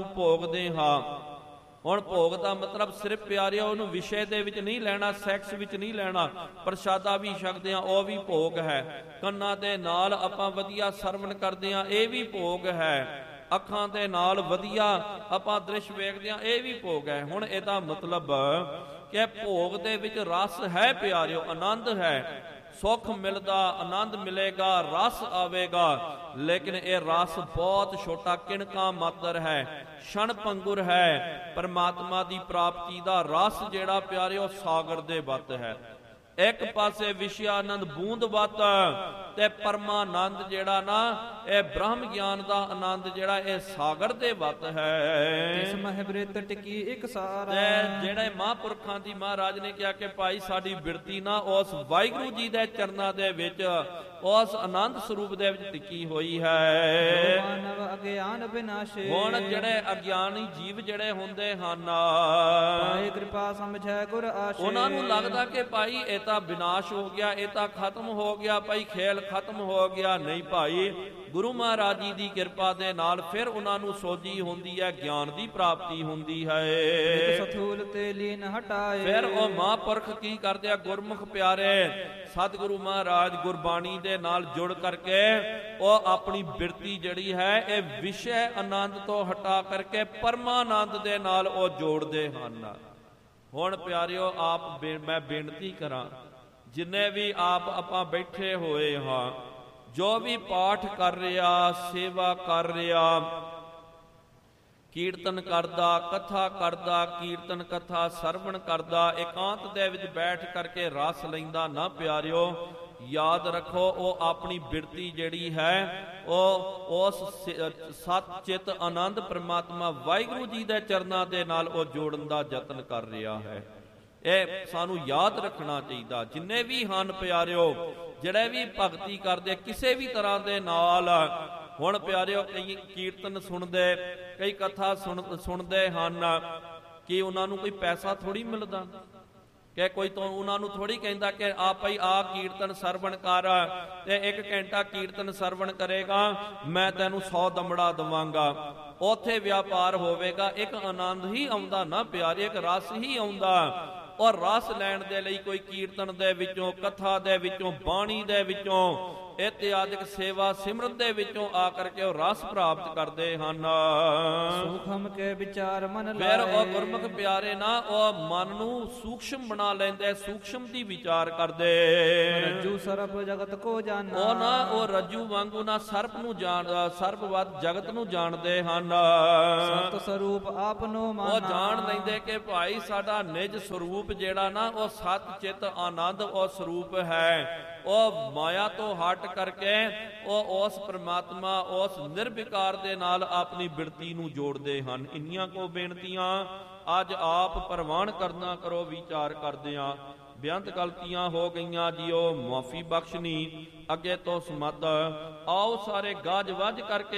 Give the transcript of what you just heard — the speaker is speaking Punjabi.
ਭੋਗਦੇ ਹਾਂ। ਹੁਣ ਭੋਗ ਦਾ ਮਤਲਬ ਸਿਰਫ ਪਿਆਰਿਓ ਉਹਨੂੰ ਵਿਸ਼ੇ ਦੇ ਵਿੱਚ ਨਹੀਂ ਲੈਣਾ, ਸੈਕਸ ਵਿੱਚ ਨਹੀਂ ਲੈਣਾ। ਪ੍ਰਸ਼ਾਦਾ ਵੀ ਛਕਦੇ ਹਾਂ, ਉਹ ਵੀ ਭੋਗ ਹੈ। ਕੰਨਾਂ ਦੇ ਨਾਲ ਆਪਾਂ ਵਧੀਆ ਸਰਵਣ ਕਰਦੇ ਹਾਂ, ਇਹ ਵੀ ਭੋਗ ਹੈ। ਅੱਖਾਂ ਦੇ ਨਾਲ ਵਧੀਆ ਆਪਾਂ ਦ੍ਰਿਸ਼ ਵੇਖਦੇ ਹਾਂ, ਇਹ ਵੀ ਭੋਗ ਹੈ। ਹੁਣ ਇਹਦਾ ਮਤਲਬ ਕਿ ਭੋਗ ਦੇ ਵਿੱਚ ਰਸ ਹੈ ਪਿਆਰਿਓ, ਆਨੰਦ ਹੈ, ਸੁੱਖ ਮਿਲਦਾ, ਆਨੰਦ ਮਿਲੇਗਾ, ਰਸ ਆਵੇਗਾ। ਲੇਕਿਨ ਇਹ ਰਸ ਬਹੁਤ ਛੋਟਾ, ਕਿਣਕਾ ਮਾਤਰ ਹੈ, ਛਣ ਭੰਗੁਰ ਹੈ। ਪਰਮਾਤਮਾ ਦੀ ਪ੍ਰਾਪਤੀ ਦਾ ਰਸ ਜਿਹੜਾ ਪਿਆਰਿਓ ਸਾਗਰ ਦੇ ਵੱਤ ਹੈ। ਇੱਕ ਪਾਸੇ ਵਿਸ਼ਿਆਨੰਦ ਬੂੰਦ ਵੱਤ ਤੇ ਪਰਮਾਨੰਦ ਜਿਹੜਾ ਨਾ ਇਹ ਬ੍ਰਹਮ ਗਿਆਨ ਦਾ ਆਨੰਦ ਜਿਹੜਾ ਇਹ ਸਾਗਰ ਦੇ ਵੱਤ ਹੈ। ਇਸ ਮਹਿ ਬ੍ਰਿਤ ਟਿਕੀ ਇੱਕ ਸਾਰਾ। ਜਿਹੜੇ ਮਹਾਂਪੁਰਖਾਂ ਦੀ ਮਹਾਰਾਜ ਨੇ ਕਿਹਾ ਕਿ ਭਾਈ ਸਾਡੀ ਬਿਰਤੀ ਨਾ ਉਸ ਵਾਹਿਗੁਰੂ ਜੀ ਦੇ ਚਰਨਾਂ ਦੇ ਵਿੱਚ, ਉਸ ਆਨੰਦ ਸਰੂਪ ਦੇ ਵਿੱਚ ਟਿਕੀ ਹੋਈ ਹੈ। ਮਾਨਵ ਅਗਿਆਨ ਬਿਨਾਸ਼ੇ। ਹੁਣ ਜਿਹੜੇ ਅਗਿਆਨੀ ਜੀਵ ਜਿਹੜੇ ਹੁੰਦੇ ਹਨ, ਭਾਈ ਕਿਰਪਾ ਸਮਝੈ ਗੁਰ ਆਸ਼ੇ। ਉਹਨਾਂ ਨੂੰ ਲੱਗਦਾ ਕਿ ਭਾਈ ਇਹ ਤਾਂ ਵਿਨਾਸ਼ ਹੋ ਗਿਆ, ਇਹ ਤਾਂ ਖਤਮ ਹੋ ਗਿਆ, ਭਾਈ ਖੇਲ ਖਤਮ ਹੋ ਗਿਆ। ਨਹੀਂ ਭਾਈ, ਗੁਰੂ ਮਹਾਰਾਜ ਜੀ ਦੀ ਕਿਰਪਾ ਦੇ ਨਾਲ ਫਿਰ ਉਹਨਾਂ ਨੂੰ ਸੋਝੀ ਹੁੰਦੀ ਹੈ, ਗਿਆਨ ਦੀ ਪ੍ਰਾਪਤੀ ਹੁੰਦੀ ਹੈ। ਸਥੂਲ ਤੇ ਲੀਨ ਹਟਾਏ। ਫਿਰ ਉਹ ਮਹਾਂਪੁਰਖ ਕੀ ਕਰਦੇ ਆ, ਗੁਰਮੁਖ ਪਿਆਰੇ ਸਤਿਗੁਰੂ ਮਹਾਰਾਜ ਗੁਰਬਾਣੀ ਦੇ ਨਾਲ ਜੁੜ ਕਰਕੇ ਉਹ ਆਪਣੀ ਬਿਰਤੀ ਜਿਹੜੀ ਹੈ ਇਹ ਵਿਸ਼ੇ ਆਨੰਦ ਤੋਂ ਹਟਾ ਕਰਕੇ ਪਰਮਾਨੰਦ ਦੇ ਨਾਲ ਉਹ ਜੋੜਦੇ ਹਨ। ਹੁਣ ਪਿਆਰਿਓ ਆਪ ਮੈਂ ਬੇਨਤੀ ਕਰਾਂ, ਜਿੰਨੇ ਵੀ ਆਪਾਂ ਬੈਠੇ ਹੋਏ ਹਾਂ, ਜੋ ਵੀ ਪਾਠ ਕਰ ਰਿਹਾ, ਸੇਵਾ ਕਰ ਰਿਹਾ, ਕੀਰਤਨ ਕਰਦਾ, ਕਥਾ ਕਰਦਾ, ਕੀਰਤਨ ਕਥਾ ਸਰਵਣ ਕਰਦਾ, ਇਕਾਂਤ ਦੇ ਵਿੱਚ ਬੈਠ ਕਰਕੇ ਰਸ ਲੈਂਦਾ ਨਾ ਪਿਆਰਿਓ, ਯਾਦ ਰੱਖੋ ਉਹ ਆਪਣੀ ਬਿਰਤੀ ਜਿਹੜੀ ਹੈ ਉਹ ਉਸ ਸਤ ਚਿਤ ਆਨੰਦ ਪ੍ਰਮਾਤਮਾ ਵਾਹਿਗੁਰੂ ਜੀ ਦੇ ਚਰਨਾਂ ਦੇ ਨਾਲ ਉਹ ਜੋੜਨ ਦਾ ਯਤਨ ਕਰ ਰਿਹਾ ਹੈ। ਇਹ ਸਾਨੂੰ ਯਾਦ ਰੱਖਣਾ ਚਾਹੀਦਾ। ਜਿੰਨੇ ਵੀ ਹਨ ਪਿਆਰਿਓ, ਜਿਹੜੇ ਵੀ ਭਗਤੀ ਕਰਦੇ ਕਿਸੇ ਵੀ ਤਰ੍ਹਾਂ ਦੇ ਨਾਲ, ਹੁਣ ਪਿਆਰਿਓ ਕਈ ਕੀਰਤਨ ਸੁਣਦੇ, ਕਈ ਕਥਾ ਸੁਣਦੇ ਹਨ, ਕਿ ਉਹਨਾਂ ਨੂੰ ਕੋਈ ਪੈਸਾ ਥੋੜੀ ਮਿਲਦਾ, ਕਿ ਕੋਈ ਤੋਂ ਉਹਨਾਂ ਨੂੰ ਥੋੜੀ ਕਹਿੰਦਾ ਕਿ ਆ ਭਾਈ ਆ ਕੀਰਤਨ ਸਰਵਣ ਕਰ, ਤੇ 1 ਘੰਟਾ ਕੀਰਤਨ ਸਰਵਣ ਕਰੇਗਾ ਮੈਂ ਤੈਨੂੰ 100 ਦਮੜਾ ਦਵਾਂਗਾ। ਉੱਥੇ ਵਪਾਰ ਹੋਵੇਗਾ। ਇੱਕ ਆਨੰਦ ਹੀ ਆਉਂਦਾ ਨਾ ਪਿਆਰੇ, ਇੱਕ ਰਸ ਹੀ ਆਉਂਦਾ। ਔਰ ਰਸ ਲੈਣ ਦੇ ਲਈ ਕੋਈ ਕੀਰਤਨ ਦੇ ਵਿੱਚੋਂ, ਕਥਾ ਦੇ ਵਿੱਚੋਂ, ਬਾਣੀ ਦੇ ਵਿੱਚੋਂ, ਇਤਿਆਦਿਕ ਸੇਵਾ ਸਿਮਰਨ ਦੇ ਵਿੱਚੋਂ ਆ ਕਰਕੇ ਉਹ ਰਸ ਪ੍ਰਾਪਤ ਕਰਦੇ ਹਨ। ਸੂਖਮ ਕੇ ਵਿਚਾਰ ਮਨ ਲਾਏ। ਫਿਰ ਉਹ ਗੁਰਮੁਖ ਪਿਆਰੇ ਨਾ ਉਹ ਮਨ ਨੂੰ ਸੂਖਸ਼ਮ ਬਣਾ ਲੈਂਦੇ, ਸੂਖਸ਼ਮ ਦੀ ਵਿਚਾਰ ਕਰਦੇ। ਰੱਜੂ ਸਰਬ ਜਗਤ ਕੋ ਜਾਣਾ। ਉਹ ਨਾ ਉਹ ਰੱਜੂ ਵਾਂਗੂ ਨਾ ਸਰਪ ਨੂੰ ਜਾਣ, ਸਰਬਵਤ ਜਗਤ ਨੂੰ ਜਾਣਦੇ ਹਨ। ਸਤ ਸਰੂਪ ਆਪ ਨੂੰ ਮਾਨਾ। ਉਹ ਜਾਣ ਲੈਂਦੇ ਕਿ ਭਾਈ ਸਾਡਾ ਨਿਜ ਸਰੂਪ ਜਿਹੜਾ ਨਾ ਉਹ ਸਤ ਚਿਤ ਆਨੰਦ ਉਹ ਸਰੂਪ ਹੈ। ਉਹ ਮਾਇਆ ਤੋਂ ਹਟ ਕਰਕੇ ਉਹ ਉਸ ਪ੍ਰਮਾਤਮਾ, ਉਸ ਨਿਰਵਿਕਾਰ ਦੇ ਨਾਲ ਆਪਣੀ ਬਿਰਤੀ ਨੂੰ ਜੋੜਦੇ ਹਨ। ਇੰਨੀਆਂ ਕੋ ਬੇਨਤੀਆਂ ਅੱਜ ਆਪ ਪ੍ਰਵਾਨ ਕਰਨਾ ਕਰੋ, ਵਿਚਾਰ ਕਰਦੇ ਆ। ਬੇਅੰਤ ਗਲਤੀਆਂ ਹੋ ਗਈਆਂ ਜੀਓ, ਮਾਫੀ ਬਖਸ਼ਣੀ, ਅੱਗੇ ਤੋਂ ਸਮਤ। ਆਓ ਸਾਰੇ ਗੱਜ ਵੱਜ ਕਰਕੇ